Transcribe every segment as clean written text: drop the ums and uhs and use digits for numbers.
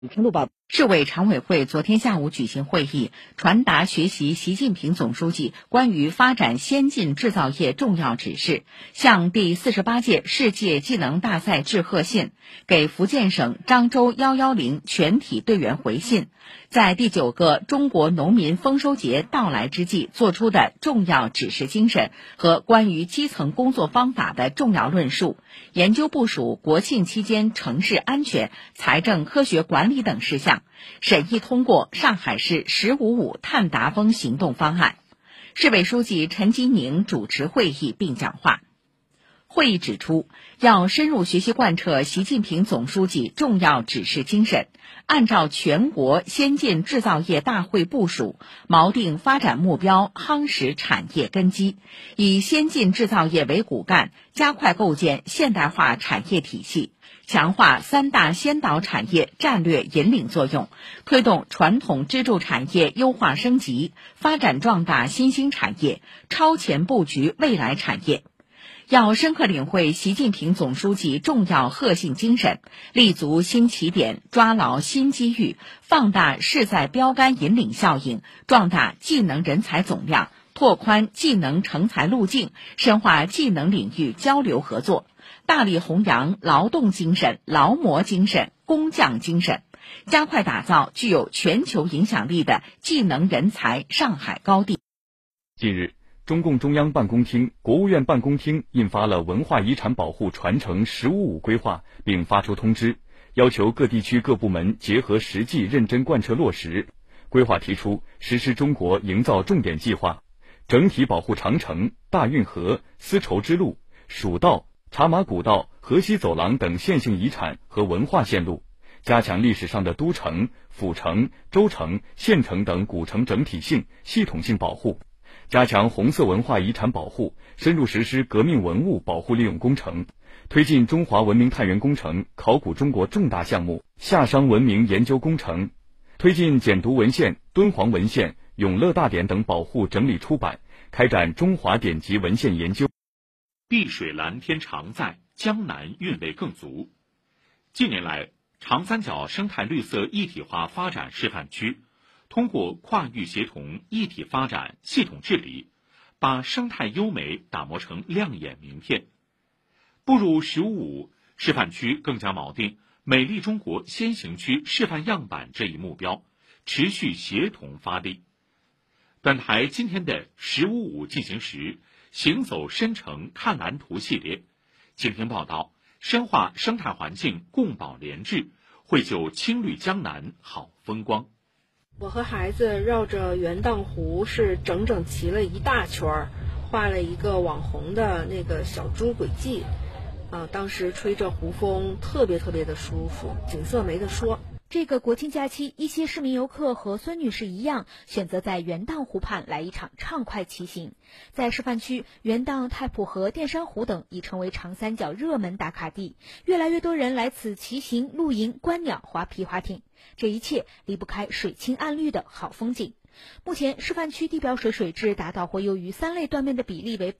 市委常委会昨天下午举行会议，传达学习习近平总书记关于发展先进制造业重要指示，向第48届世界技能大赛致贺信，给福建省漳州110全体队员回信，在第9个中国农民丰收节到来之际作出的重要指示精神和关于基层工作方法的重要论述，研究部署国庆期间城市安全、财政科学管理等事项，审议通过上海市“15.5”碳达峰行动方案。市委书记陈吉宁主持会议并讲话。会议指出，要深入学习贯彻习近平总书记重要指示精神，按照全国先进制造业大会部署，锚定发展目标，夯实产业根基，以先进制造业为骨干，加快构建现代化产业体系，强化3大先导产业战略引领作用，推动传统支柱产业优化升级，发展壮大新兴产业，超前布局未来产业。要深刻领会习近平总书记重要贺信精神，立足新起点，抓牢新机遇，放大势在标杆引领效应，壮大技能人才总量，拓宽技能成才路径，深化技能领域交流合作，大力弘扬劳动精神、劳模精神、工匠精神，加快打造具有全球影响力的技能人才上海高地。 近日，中共中央办公厅、国务院办公厅印发了文化遗产保护传承“15.5”规划，并发出通知，要求各地区各部门结合实际认真贯彻落实。规划提出实施中国营造重点计划，整体保护长城、大运河、丝绸之路、蜀道、茶马古道、河西走廊等线性遗产和文化线路，加强历史上的都城、府城、州城、县城等古城整体性、系统性保护，加强红色文化遗产保护，深入实施革命文物保护利用工程，推进中华文明探源工程、考古中国重大项目、夏商文明研究工程，推进简牍文献、敦煌文献、永乐大典等保护整理出版，开展中华典籍文献研究。 碧水蓝天常在，江南韵味更足。近年来，长三角生态绿色一体化发展示范区通过跨域协同、一体发展、系统治理，把生态优美打磨成亮眼名片。步入“15.5”，示范区更加锚定美丽中国先行区示范样板这一目标，持续协同发力。本台今天的“15.5”进行时，行走深城看蓝图系列，请听报道：深化生态环境共保联治，绘就青绿江南好风光。 我和孩子绕着元荡湖是整整骑了一大圈，画了一个网红的那个小猪轨迹，当时吹着湖风，特别的舒服，景色没得说。 这个国庆假期，一些市民游客和孙女士一样，选择在元荡湖畔来一场畅快骑行。在示范区，元荡、太浦河、淀山湖等已成为长三角热门打卡地，越来越多人来此骑行、露营、观鸟、划皮划艇，这一切离不开水清岸绿的好风景。目前示范区地表水质达到或优于3类断面的比例为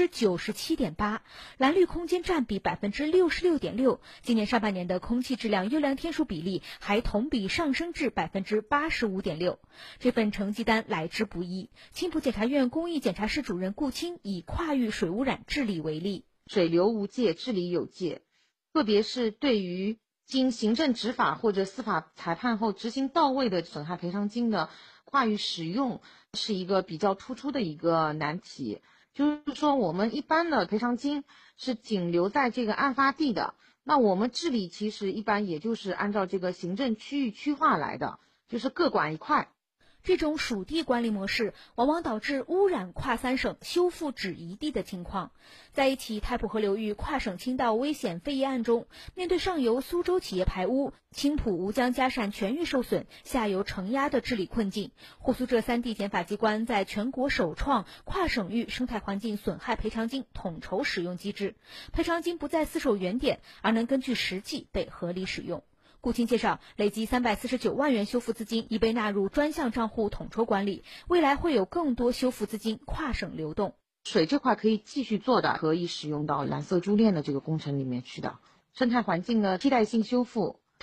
97.8%， 蓝绿空间占比 66.6%， 今年上半年的空气质量优良天数比例还同比上升至 85.6%。 这份成绩单来之不易，青浦检察院公益检察室主任顾清以跨域水污染治理为例。 水流无界，治理有界，特别是对于经行政执法或者司法裁判后执行到位的损害赔偿金的跨域使用是一个比较突出的一个难题。就是说我们一般的赔偿金是仅留在这个案发地的，那我们治理其实一般也就是按照这个行政区域区划来的，就是各管一块。 这种属地管理模式往往导致污染跨3省、修复只一地的情况。在一起太浦河流域跨省倾倒危险废业案中，面对上游苏州企业排污、青浦吴江嘉善全域受损、下游承压的治理困境，沪苏浙3地检法机关在全国首创跨省域生态环境损害赔偿金统筹使用机制，赔偿金不再厮守原点，而能根据实际被合理使用。顾清介绍，累计349万元修复资金已被纳入专项账户统筹管理，未来会有更多修复资金跨省流动。 水这块可以继续做的，可以使用到蓝色珠链的这个工程里面去的。生态环境的替代性修复，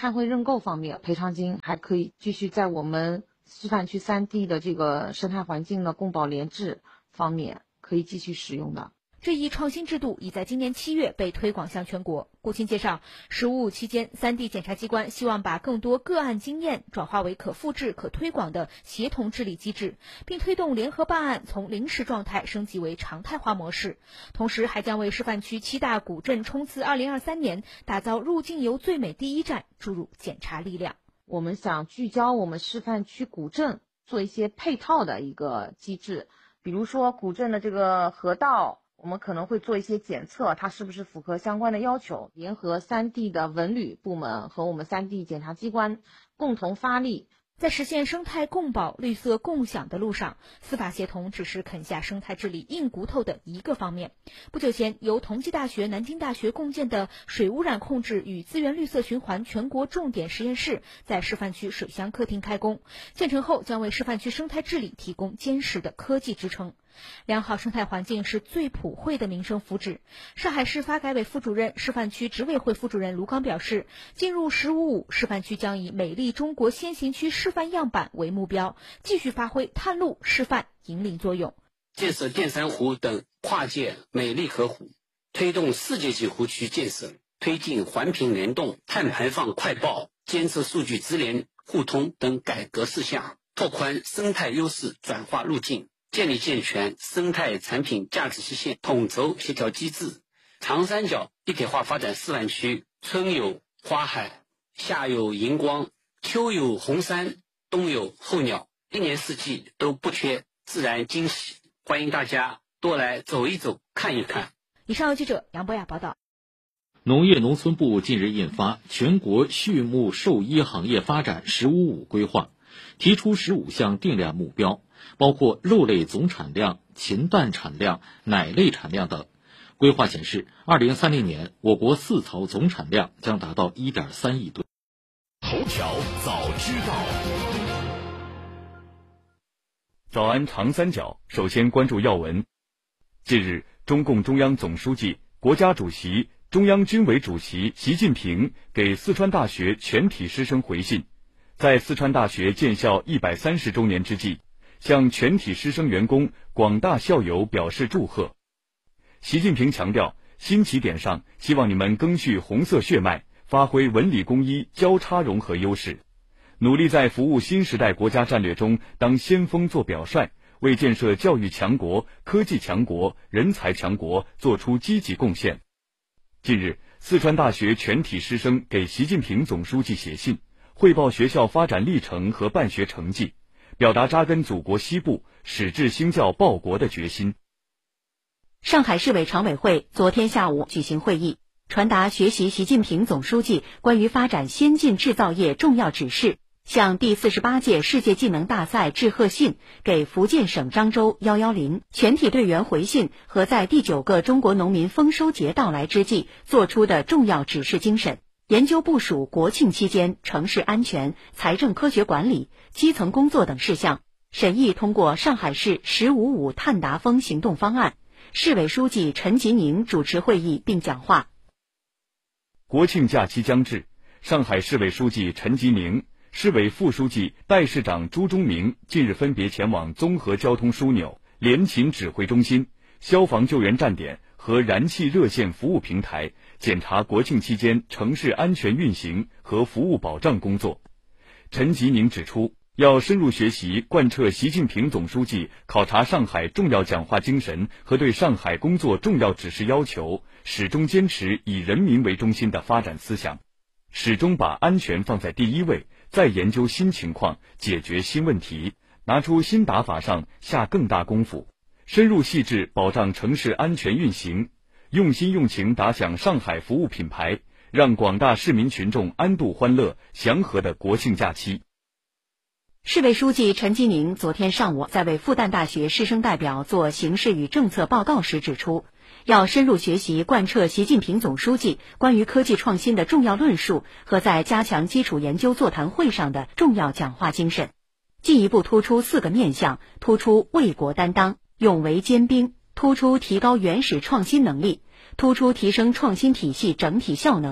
碳汇认购方面，赔偿金还可以继续在我们示范区3地的这个生态环境的共保联制方面可以继续使用的。 这一创新制度已在今年7月被推广向全国。顾清介绍，“15+5”期间，3地检察机关希望把更多个案经验转化为可复制、可推广的协同治理机制，并推动联合办案从临时状态升级为常态化模式。同时，还将为示范区7大古镇冲刺2023年打造入境游最美第一站注入检察力量。 我们想聚焦我们示范区古镇做一些配套的一个机制，比如说古镇的这个河道，我们可能会做一些检测，它是不是符合相关的要求，联合3地的文旅部门和我们3地检察机关共同发力。 在实现生态共保、绿色共享的路上，司法协同只是啃下生态治理硬骨头的一个方面。不久前，由同济大学、南京大学共建的水污染控制与资源绿色循环全国重点实验室在示范区水乡客厅开工，建成后将为示范区生态治理提供坚实的科技支撑。良好生态环境是最普惠的民生福祉。上海市发改委副主任、示范区执委会副主任卢刚表示，进入“15+5”，示范区将以美丽中国先行区示范样板为目标，继续发挥探路、示范、引领作用， 建设淀山湖等跨界美丽河湖，推动世界级湖区建设，推进环评联动、碳排放快报、监测数据直联互通等改革事项，拓宽生态优势转化路径，建立健全生态产品价值实现统筹协调机制。长三角一体化发展示范区，春有花海，夏有荧光，秋有红山，冬有候鸟，一年四季都不缺自然惊喜，欢迎大家多来走一走、看一看。 以上由记者杨博雅报道。 农业农村部近日印发《全国畜牧兽医行业发展15+5规划》，提出15项定量目标，包括肉类总产量、禽蛋产量、奶类产量等。规划显示，2030年我国饲草总产量将达到1.3亿吨。 头条早知道。早安长三角，首先关注要闻。近日，中共中央总书记、国家主席、中央军委主席习近平给四川大学全体师生回信，在四川大学建校130周年之际，向全体师生员工、广大校友表示祝贺。习近平强调，新起点上，希望你们赓续红色血脉，发挥文理工医交叉融合优势，努力在服务新时代国家战略中当先锋做表率，为建设教育强国、科技强国、人才强国做出积极贡献。近日，四川大学全体师生给习近平总书记写信，汇报学校发展历程和办学成绩，表达扎根祖国西部、矢志兴教报国的决心。 上海市委常委会昨天下午举行会议，传达学习习近平总书记关于发展先进制造业重要指示，向第48届世界技能大赛致贺信，给福建省漳州110全体队员回信和在第9个中国农民丰收节到来之际作出的重要指示精神，研究部署国庆期间城市安全、财政科学管理、基层工作等事项，审议通过上海市15+5碳达峰行动方案。市委书记陈吉宁主持会议并讲话。 国庆假期将至，上海市委书记陈吉宁、市委副书记、代市长朱忠明近日分别前往综合交通枢纽、联勤指挥中心、消防救援站点和燃气热线服务平台，检查国庆期间城市安全运行和服务保障工作。陈吉宁指出，要深入学习贯彻习近平总书记考察上海重要讲话精神和对上海工作重要指示要求，始终坚持以人民为中心的发展思想，始终把安全放在第一位，再研究新情况，解决新问题，拿出新打法上下更大功夫，深入细致保障城市安全运行，用心用情打响上海服务品牌，让广大市民群众安度欢乐、祥和的国庆假期。 市委书记陈吉宁昨天上午在为复旦大学师生代表做形势与政策报告时指出，要深入学习贯彻习近平总书记关于科技创新的重要论述和在加强基础研究座谈会上的重要讲话精神，进一步突出4个面向，突出为国担当、勇为坚兵，突出提高原始创新能力，突出提升创新体系整体效能，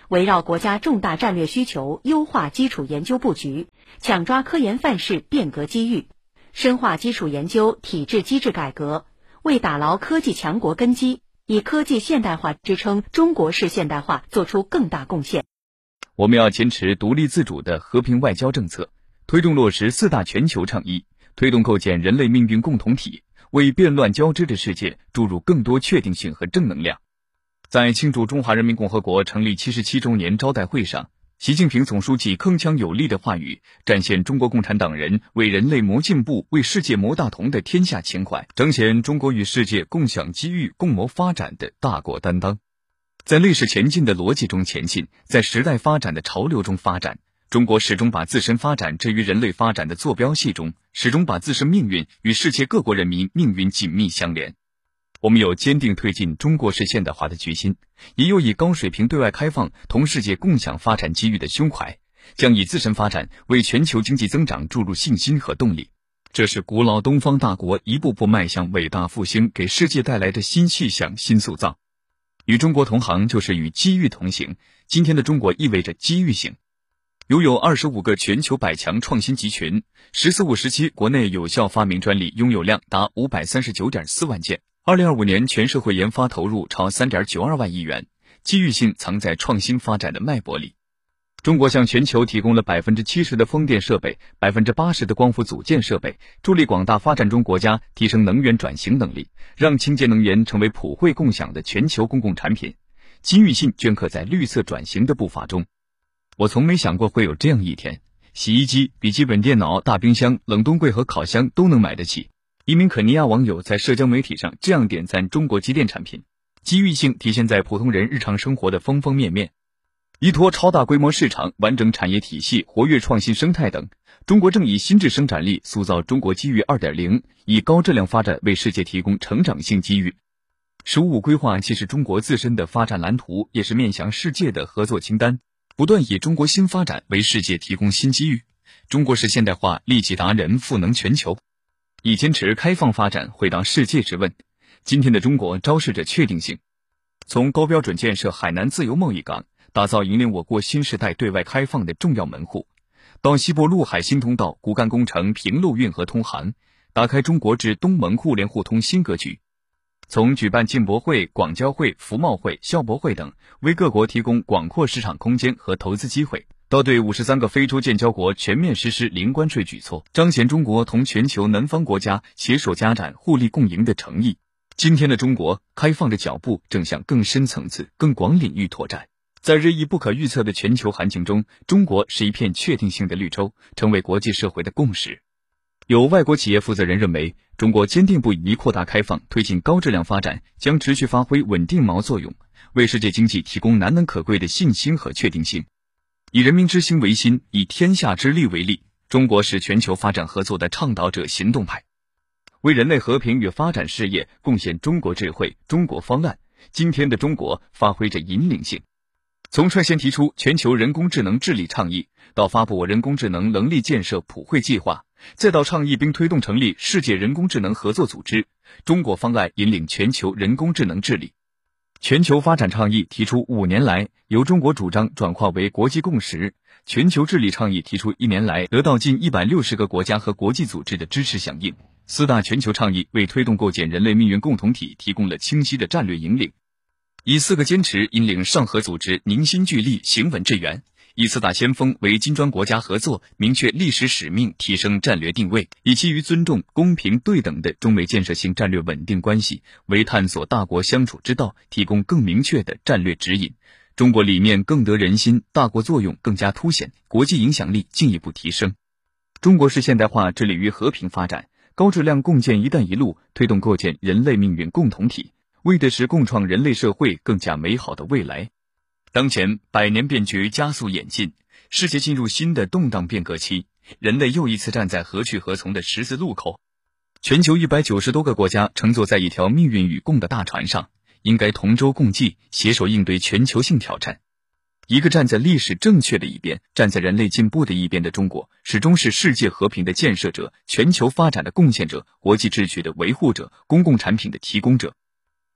围绕国家重大战略需求，优化基础研究布局，抢抓科研范式变革机遇，深化基础研究体制机制改革，为打牢科技强国根基，以科技现代化支撑中国式现代化做出更大贡献。 我们要坚持独立自主的和平外交政策，推动落实4大全球倡议，推动构建人类命运共同体，为变乱交织的世界注入更多确定性和正能量。在庆祝中华人民共和国成立77周年招待会上，习近平总书记铿锵有力的话语展现中国共产党人为人类谋进步、为世界谋大同的天下情怀，彰显中国与世界共享机遇、共谋发展的大国担当。在历史前进的逻辑中前进，在时代发展的潮流中发展，中国始终把自身发展置于人类发展的坐标系中，始终把自身命运与世界各国人民命运紧密相连。我们有坚定推进中国式现代化的决心，也有以高水平对外开放同世界共享发展机遇的胸怀，将以自身发展为全球经济增长注入信心和动力。这是古老东方大国一步步迈向伟大复兴给世界带来的新气象、新塑造。与中国同行就是与机遇同行，今天的中国意味着机遇型。拥有25个全球100强创新集群，“十四五”时期国内有效发明专利拥有量达539.4万件，2025年全社会研发投入超3.92万亿元，机遇性藏在创新发展的脉搏里。中国向全球提供了70%的风电设备，80%的光伏组件设备，助力广大发展中国家提升能源转型能力，让清洁能源成为普惠共享的全球公共产品。机遇性镌刻在绿色转型的步伐中。我从没想过会有这样一天，洗衣机、笔记本电脑、大冰箱、冷冻柜和烤箱都能买得起。一名肯尼亚网友在社交媒体上这样点赞中国机电产品：机遇性体现在普通人日常生活的方方面面。依托超大规模市场、完整产业体系、活跃创新生态等，中国正以新质生产力塑造中国机遇 2.0， 以高质量发展为世界提供成长性机遇。“15五”规划既是中国自身的发展蓝图，也是面向世界的合作清单，不断以中国新发展为世界提供新机遇。中国式现代化利己达人，赋能全球，以坚持开放发展回答世界之问。今天的中国昭示着确定性，从高标准建设海南自由贸易港，打造引领我国新时代对外开放的重要门户，到西部陆海新通道骨干工程平陆运河通航，打开中国至东盟互联互通新格局。从举办进博会、广交会、服贸会、校博会等，为各国提供广阔市场空间和投资机会，到对53个非洲建交国全面实施零关税举措，彰显中国同全球南方国家携手加展、互利共赢的诚意。今天的中国开放的脚步正向更深层次、更广领域拓展。在日益不可预测的全球环境中，中国是一片确定性的绿洲，成为国际社会的共识。有外国企业负责人认为，中国坚定不移扩大开放，推进高质量发展，将持续发挥稳定锚作用，为世界经济提供难能可贵的信心和确定性。以人民之心为心，以天下之力为力，中国是全球发展合作的倡导者、行动派，为人类和平与发展事业贡献中国智慧、中国方案。今天的中国发挥着引领性。从率先提出全球人工智能治理倡议，到发布人工智能能力建设普惠计划，再到倡议并推动成立世界人工智能合作组织，中国方案引领全球人工智能治理。全球发展倡议提出5年来由中国主张转化为国际共识，全球治理倡议提出1年来得到近160个国家和国际组织的支持响应。4大全球倡议为推动构建人类命运共同体提供了清晰的战略引领。以4个坚持引领上合组织凝心聚力、行稳致远，以4大先锋为金砖国家合作明确历史使命、提升战略定位，以基于尊重、公平、对等的中美建设性战略稳定关系为探索大国相处之道提供更明确的战略指引。中国理念更得人心，大国作用更加凸显，国际影响力进一步提升。中国式现代化致力于和平发展，高质量共建“一带一路”，推动构建人类命运共同体，为的是共创人类社会更加美好的未来。当前100年变局加速演进，世界进入新的动荡变革期，人类又一次站在何去何从的十字路口。全球190多个国家乘坐在一条命运与共的大船上，应该同舟共济，携手应对全球性挑战。一个站在历史正确的一边，站在人类进步的一边的中国，始终是世界和平的建设者、全球发展的贡献者、国际秩序的维护者、公共产品的提供者。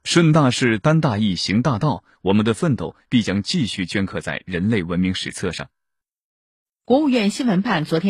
顺大事，担大义，行大道，我们的奋斗必将继续镌刻在人类文明史册上。 国务院新闻办昨天